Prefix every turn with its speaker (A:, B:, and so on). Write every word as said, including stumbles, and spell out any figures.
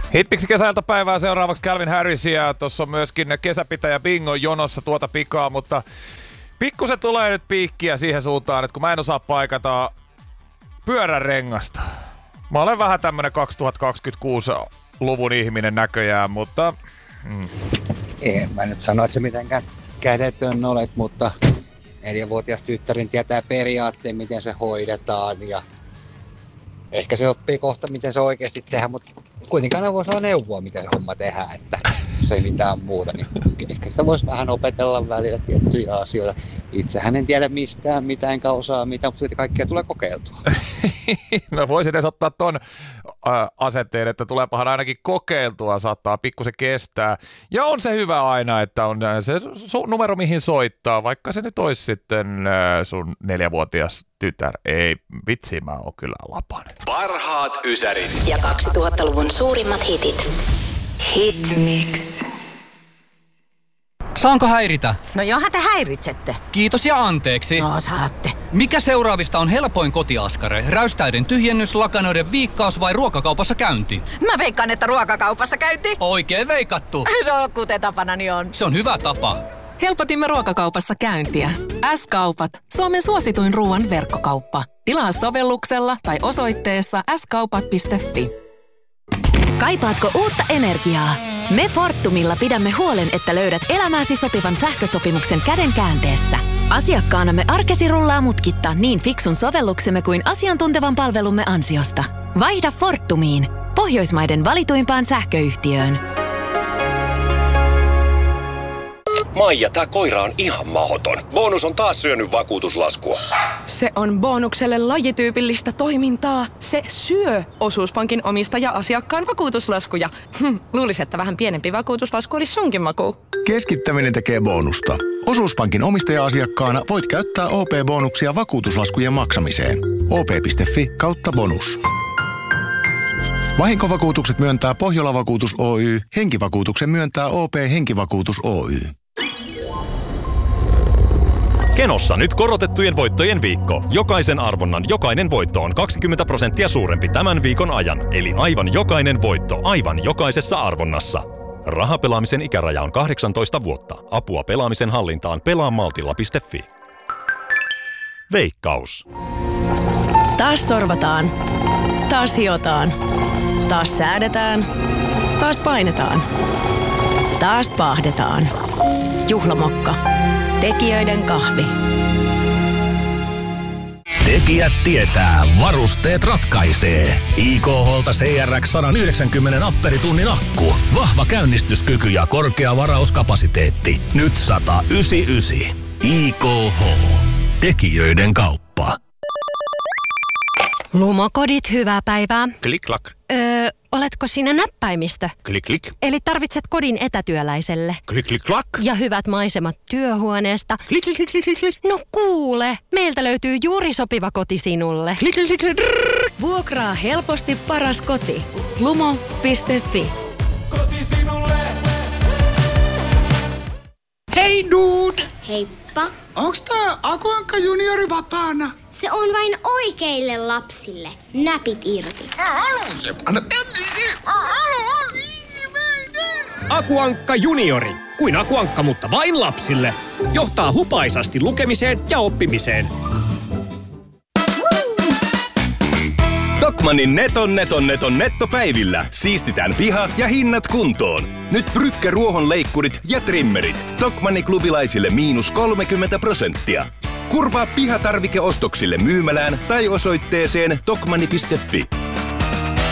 A: Hitpiksi kesäiltapäivää seuraavaksi Calvin Harrisia. Tuossa on myöskin kesäpitäjä Bingo jonossa tuota pikaa, mutta pikkusen tulee nyt piikkiä siihen suuntaan, että kun mä en osaa paikata pyörärengasta. Mä olen vähän tämmönen kaksituhattakaksikymmentäkuusi-luvun ihminen näköjään, mutta... Mm.
B: En mä nyt sano, että se mitenkään kädetön olet, mutta neljävuotias tyttärin tietää periaatteen, miten se hoidetaan ja ehkä se oppii kohta, miten se oikeasti tehdään, mutta kuitenkaan ne voisi olla neuvoa, miten se homma tehdään, että jos ei mitään muuta, niin ehkä sitä voisi vähän opetella välillä tiettyjä asioita. Itsehän en tiedä mistään mitään, enkä osaa mitään, mutta kaikkea tulee kokeiltua.
A: No voisin edes ottaa ton äh, asenteen, että tuleepahan ainakin kokeiltua, saattaa pikkusen kestää. Ja on se hyvä aina, että on se su- numero mihin soittaa, vaikka se nyt olisi sitten äh, sun neljävuotias tytär. Ei, vitsi, mä oon kyllä lapanen.
C: Parhaat ysärit.
D: Ja kaksituhattaluvun suurimmat hitit. Hitmix.
E: Saanko häiritä?
F: No johan te häiritsette.
E: Kiitos ja anteeksi.
F: No saatte.
E: Mikä seuraavista on helpoin kotiaskare? Räystäiden tyhjennys, lakanoiden viikkaus vai ruokakaupassa käynti?
F: Mä veikkaan, että ruokakaupassa käynti.
E: Oikein veikattu.
F: No kuten tapanani on.
E: Se on hyvä tapa.
G: Helpotimme ruokakaupassa käyntiä. S-kaupat. Suomen suosituin ruoan verkkokauppa. Tilaa sovelluksella tai osoitteessa s kaupat piste fi.
D: Kaipaatko uutta energiaa? Me Fortumilla pidämme huolen, että löydät elämääsi sopivan sähkösopimuksen käden käänteessä. Asiakkaanamme arkesi rullaa mutkitta niin fiksun sovelluksemme kuin asiantuntevan palvelumme ansiosta. Vaihda Fortumiin, Pohjoismaiden valituimpaan sähköyhtiöön.
C: Maija, tää koira on ihan mahoton. Bonus on taas syönyt vakuutuslaskua.
H: Se on Bonukselle lajityypillistä toimintaa. Se syö Osuuspankin omistaja-asiakkaan vakuutuslaskuja. Hm, luulis, että vähän pienempi vakuutuslasku olisi sunkin maku.
I: Keskittäminen tekee bonusta. Osuuspankin omistaja-asiakkaana voit käyttää O P-bonuksia vakuutuslaskujen maksamiseen. O P piste fi kautta bonus. Vahinkovakuutukset myöntää Pohjola-vakuutus Oy. Henkivakuutuksen myöntää O P Henkivakuutus Oy.
J: Kenossa nyt korotettujen voittojen viikko. Jokaisen arvonnan jokainen voitto on kaksikymmentä prosenttia suurempi tämän viikon ajan. Eli aivan jokainen voitto aivan jokaisessa arvonnassa. Rahapelaamisen ikäraja on kahdeksantoista vuotta. Apua pelaamisen hallintaan pelaa maltilla piste fi. Veikkaus.
G: Taas sorvataan. Taas hiotaan. Taas säädetään. Taas painetaan. Taas paahdetaan. Juhlamokka. Tekijöiden kahvi.
K: Tekijät tietää, varusteet ratkaisee. I K H:lta C R X sata yhdeksänkymmentä amperitunnin akku. Vahva käynnistyskyky ja korkea varauskapasiteetti. Nyt sata yhdeksänkymmentäyhdeksän. I K H. Tekijöiden kauppa.
L: Lumokodit, hyvää päivää.
J: Klik-klak.
L: Öö, oletko sinä näppäimistö?
J: Klik-klik.
L: Eli tarvitset kodin etätyöläiselle.
J: Klik-klik-klak.
L: Ja hyvät maisemat työhuoneesta.
J: Klik-klik-klik-klik.
L: No kuule, meiltä löytyy juuri sopiva koti sinulle.
J: Klik-klik-klik.
G: Vuokraa helposti paras koti. lumo piste fi.
M: Koti sinulle.
N: Hei dude!
O: Heippa.
N: Onks tää Aku Ankka juniori vapaana?
O: Se on vain oikeille lapsille. Näpit irti.
N: Se anna tänne.
P: Aku Ankka juniori. Kuin Aku Ankka, mutta vain lapsille. Johtaa hupaisasti lukemiseen ja oppimiseen.
C: Tokmannin neton neton neton nettopäivillä siistitään piha ja hinnat kuntoon. Nyt Brücke ruohonleikkurit ja trimmerit. Tokmanni klubilaisille miinus kolmekymmentä prosenttia. Kurvaa pihatarvikeostoksille myymälään tai osoitteeseen tokmanni piste fi.